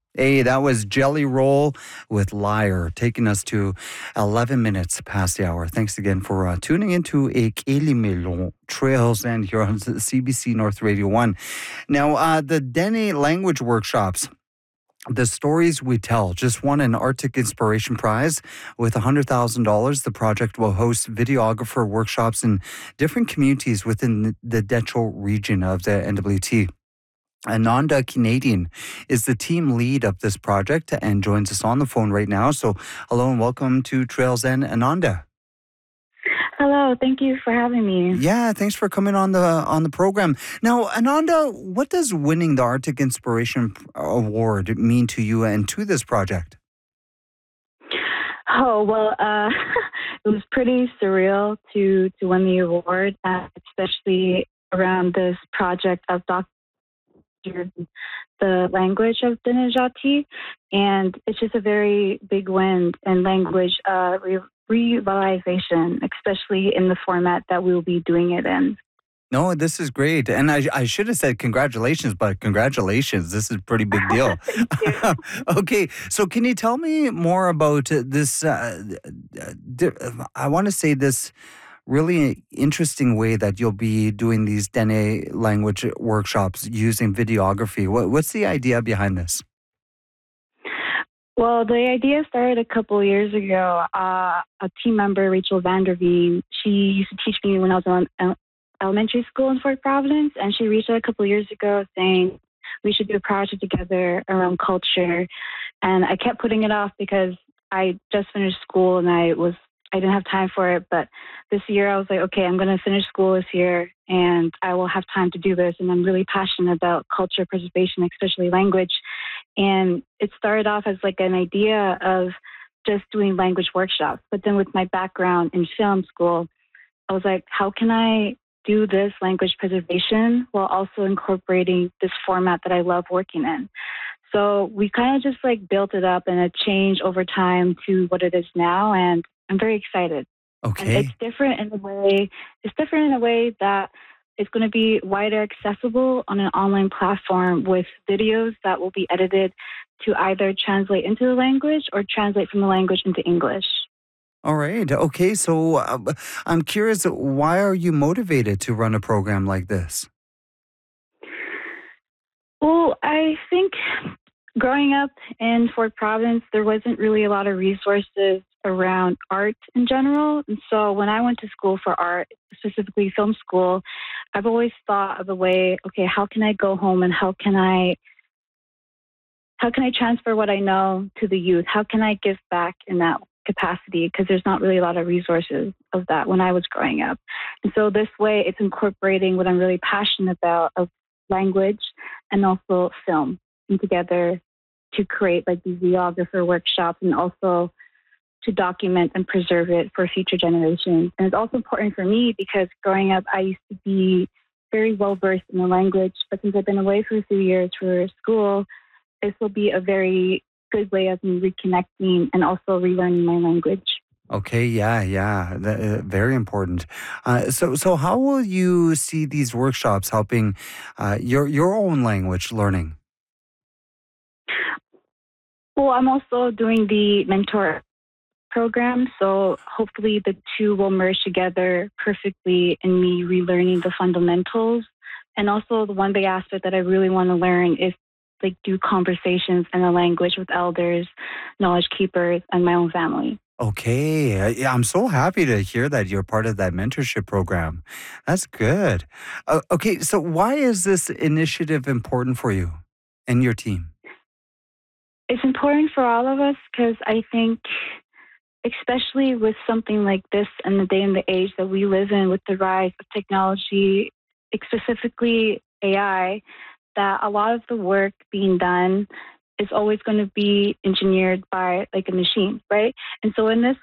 Hey, that was Jelly Roll with Liar, taking us to 11 minutes past the hour. Thanks again for tuning into a Melon Trails and here on CBC North Radio 1. Now, the Dene language workshops. The Stories We Tell just won an Arctic Inspiration Prize with $100,000. The project will host videographer workshops in different communities within the Detchell region of the NWT. Ananda Canadian is the team lead of this project and joins us on the phone right now. So, hello and welcome to Trails End, Ananda. Hello, thank you for having me. Yeah, thanks for coming on the program. Now, Ananda, what does winning the Arctic Inspiration Award mean to you and to this project? Oh, well, it was pretty surreal to win the award, especially around this project of documenting the language of Dinajati. And it's just a very big win in language revitalization, especially in the format that we will be doing it in. No, this is great. And I should have said congratulations, but congratulations. This is a pretty big deal. Thank you. Okay, so can you tell me more about this? I want to say this really interesting way that you'll be doing these Dene language workshops using videography. What's the idea behind this? Well, the idea started a couple of years ago. A team member, Rachel Vanderveen, she used to teach me when I was in elementary school in Fort Providence, and she reached out a couple of years ago saying we should do a project together around culture. And I kept putting it off because I just finished school and I didn't have time for it. But this year I was like, okay, I'm going to finish school this year and I will have time to do this. And I'm really passionate about culture preservation, especially language. And it started off as like an idea of just doing language workshops. But then with my background in film school, I was like, how can I do this language preservation while also incorporating this format that I love working in? So we kind of just like built it up and it changed over time to what it is now. And I'm very excited. And Okay. it's different in a way that it's going to be wider accessible on an online platform with videos that will be edited to either translate into the language or translate from the language into English. All right. Okay. So I'm curious, why are you motivated to run a program like this? Well, I think growing up in Fort Providence, there wasn't really a lot of resources around art in general. And so when I went to school for art, specifically film school, I've always thought of a way, okay, how can I go home and how can I transfer what I know to the youth? How can I give back in that capacity? Because there's not really a lot of resources of that when I was growing up. And so this way it's incorporating what I'm really passionate about of language and also film and together to create like these videographer workshops and also to document and preserve it for future generations. And it's also important for me because growing up, I used to be very well versed in the language, but since I've been away for a few years for school, this will be a very good way of me reconnecting and also relearning my language. Okay, yeah, very important. So how will you see these workshops helping your own language learning? Well, I'm also doing the mentor program, so hopefully the two will merge together perfectly in me relearning the fundamentals. And also, the one big aspect that I really want to learn is like do conversations in the language with elders, knowledge keepers, and my own family. Okay, yeah, I'm so happy to hear that you're part of that mentorship program. That's good. Okay, so why is this initiative important for you and your team? It's important for all of us because I think, especially with something like this in the day and the age that we live in with the rise of technology, specifically AI, that a lot of the work being done is always going to be engineered by like a machine, right? And so in this